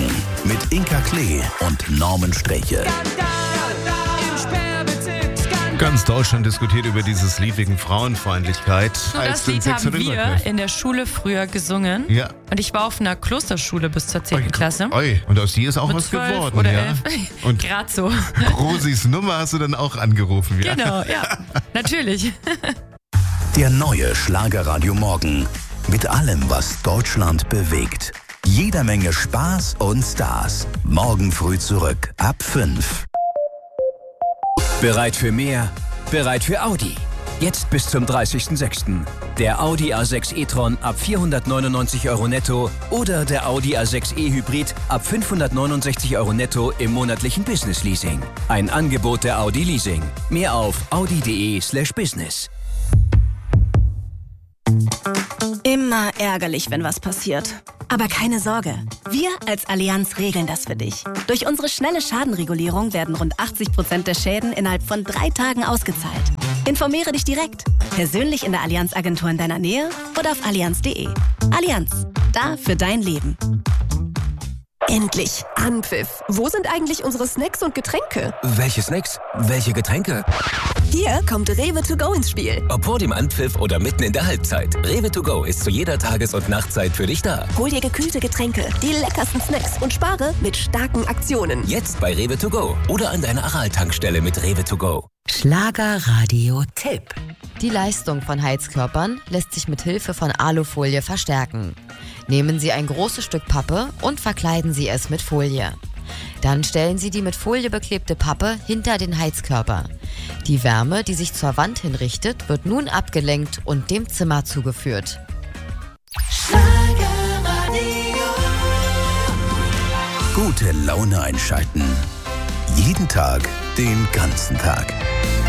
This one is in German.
Morgen mit Inka Klee und Norman Sträche. Ganz Deutschland diskutiert über dieses Lied wegen Frauenfeindlichkeit. Das Lied haben wir in der Schule früher gesungen. Ja. Und ich war auf einer Klosterschule bis zur 10. Klasse. Und aus dir ist auch Mit was 12 geworden. oder ja? 11. Und Gerade so. Rosis Nummer hast du dann auch angerufen. Ja? Genau, ja. Natürlich. Der neue Schlagerradio Morgen. Mit allem, was Deutschland bewegt. Jeder Menge Spaß und Stars. Morgen früh zurück ab 5. Bereit für mehr? Bereit für Audi. Jetzt bis zum 30.06. Der Audi A6 e-tron ab 499 € netto oder der Audi A6 e-Hybrid ab 569 € netto im monatlichen Business Leasing. Ein Angebot der Audi Leasing. Mehr auf audi.de/business. Immer ärgerlich, wenn was passiert. Aber keine Sorge, wir als Allianz regeln das für dich. Durch unsere schnelle Schadenregulierung werden rund 80% der Schäden innerhalb von 3 Tagen ausgezahlt. Informiere dich direkt, persönlich in der Allianz-Agentur in deiner Nähe oder auf allianz.de. Allianz, da für dein Leben. Endlich Anpfiff. Wo sind eigentlich unsere Snacks und Getränke? Welche Snacks? Welche Getränke? Hier kommt Rewe to go ins Spiel. Ob vor dem Anpfiff oder mitten in der Halbzeit. Rewe to go ist zu jeder Tages- und Nachtzeit für dich da. Hol dir gekühlte Getränke, die leckersten Snacks und spare mit starken Aktionen. Jetzt bei Rewe to go oder an deiner Aral-Tankstelle mit Rewe to go. Schlagerradio-Tipp. Die Leistung von Heizkörpern lässt sich mit Hilfe von Alufolie verstärken. Nehmen Sie ein großes Stück Pappe und verkleiden Sie es mit Folie. Dann stellen Sie die mit Folie beklebte Pappe hinter den Heizkörper. Die Wärme, die sich zur Wand hinrichtet, wird nun abgelenkt und dem Zimmer zugeführt. Gute Laune einschalten. Jeden Tag, den ganzen Tag.